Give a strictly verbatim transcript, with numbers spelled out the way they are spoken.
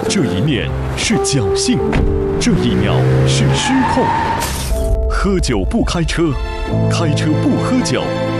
这一念是侥幸，这一秒是失控。喝酒不开车，开车不喝酒。